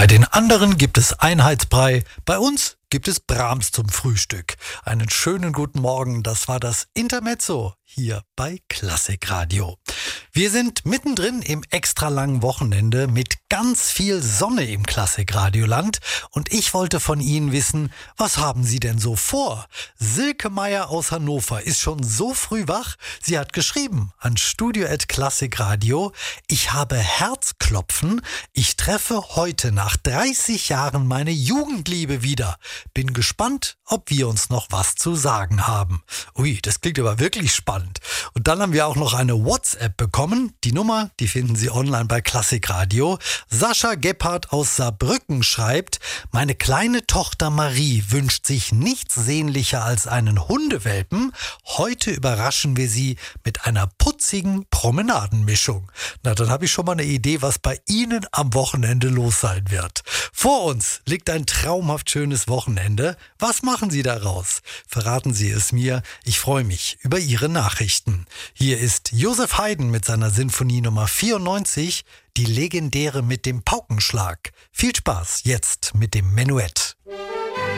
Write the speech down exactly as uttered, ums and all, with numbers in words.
Bei den anderen gibt es Einheitsbrei, bei uns gibt es Brahms zum Frühstück. Einen schönen guten Morgen, das war das Intermezzo hier bei Klassikradio. Wir sind mittendrin im extra langen Wochenende mit ganz viel Sonne im Klassikradioland und ich wollte von Ihnen wissen, was haben Sie denn so vor? Silke Meier aus Hannover ist schon so früh wach. Sie hat geschrieben an studio at klassikradio: Ich habe Herzklopfen. Ich treffe heute nach dreißig Jahren meine Jugendliebe wieder. Bin gespannt, ob wir uns noch was zu sagen haben. Ui, das klingt aber wirklich spannend. Und dann haben wir auch noch eine WhatsApp bekommen. Die Nummer, die finden Sie online bei Klassikradio. Sascha Gebhardt aus Saarbrücken schreibt: Meine kleine Tochter Marie wünscht sich nichts sehnlicher als einen Hundewelpen. Heute überraschen wir sie mit einer putzigen Promenadenmischung. Na, dann habe ich schon mal eine Idee, was bei Ihnen am Wochenende los sein wird. Vor uns liegt ein traumhaft schönes Wochenende. Was machen Sie daraus? Verraten Sie es mir. Ich freue mich über Ihre Nachrichten. Hier ist Josef Haydn mit seiner Sinfonie Nummer vierundneunzig, die legendäre mit dem Paukenschlag. Viel Spaß jetzt mit dem Menuett.